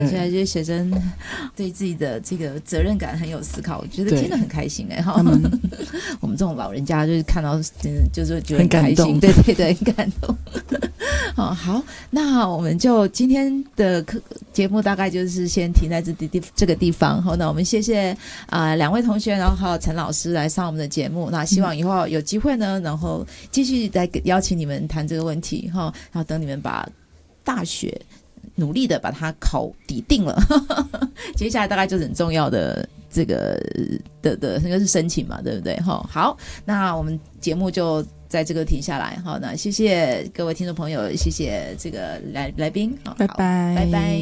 现在这些学生对自己的这个责任感很有思考，我觉得听得很开心我们这种老人家就是看到就是觉得很开心，对对对，很感动好，那我们就今天的节目大概就是先停在这个地方。好，那我们谢谢两位同学，然后还有陈老师来上我们的节目。那希望以后有机会呢，然后继续再邀请你们谈这个问题然后等你们把大学努力的把它考抵定了接下来大概就是很重要的这个的那个是申请嘛，对不对好，那我们节目就在这个停下来好，那谢谢各位听众朋友，谢谢这个来宾， 拜拜。